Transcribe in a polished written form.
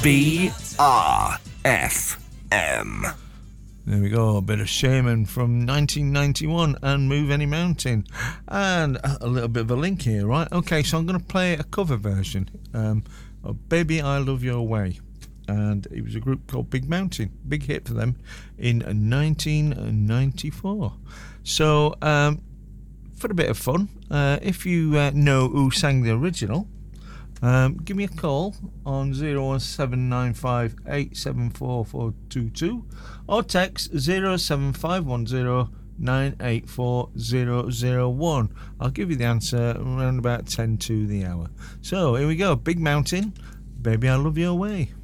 BRFM. There we go, a bit of Shaman from 1991 and Move Any Mountain. And a little bit of a link here, right? Okay, so I'm going to play a cover version of Baby I Love Your Way. And it was a group called Big Mountain. Big hit for them in 1994. So, for a bit of fun, if you know who sang the original, give me a call on 01795 874 or text 07510 984001. I'll give you the answer around about 10 to the hour. So here we go, Big Mountain, Baby I Love Your Way.